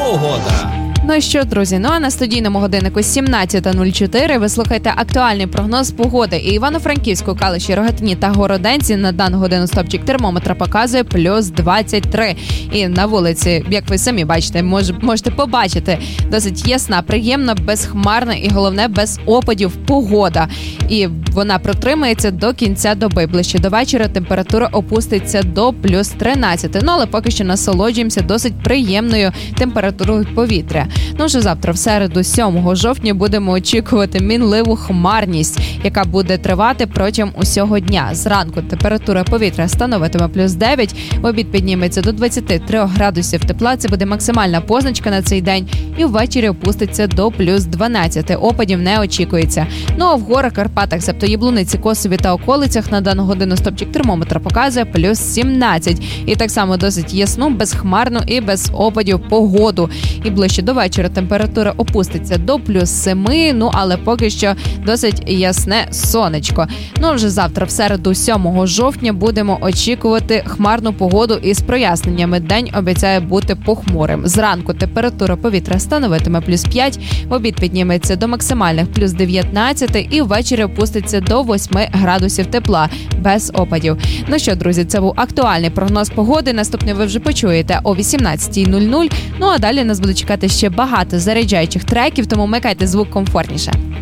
погода. Ну що, друзі, а на студійному годиннику 17:04 ви слухаєте актуальний прогноз погоди. І Івано-Франківську, Калуші, Рогатині та Городенці на дану годину стопчик термометра показує плюс 23. І на вулиці, як ви самі бачите, можете побачити, досить ясна, приємна, безхмарна і, головне, без опадів погода. І вона протримається до кінця доби. Ближче до вечора температура опуститься до плюс 13. Але поки що насолоджуємося досить приємною температурою повітря. Вже завтра, в середу, 7 жовтня, будемо очікувати мінливу хмарність, яка буде тривати протягом усього дня. Зранку температура повітря становитиме плюс 9, в обід підніметься до 23 градусів тепла, це буде максимальна позначка на цей день, і ввечері опуститься до плюс 12, опадів не очікується. А в горах, Карпатах, себто Яблуниці, Косові та околицях на дану годину стопчик термометра показує плюс 17. І так само досить ясну, безхмарну і без опадів погоду. І ближче до вечора температура опуститься до плюс 7, але поки що досить ясне сонечко. Вже завтра, в середу, 7 жовтня, будемо очікувати хмарну погоду із проясненнями. День обіцяє бути похмурим. Зранку температура повітря становитиме плюс 5, в обід підніметься до максимальних плюс 19 і ввечері опуститься до 8 градусів тепла, без опадів. Що, друзі, це був актуальний прогноз погоди. Наступний ви вже почуєте о 18:00. А далі нас буде чекати ще багато заряджаючих треків, тому вмикайте звук комфортніше.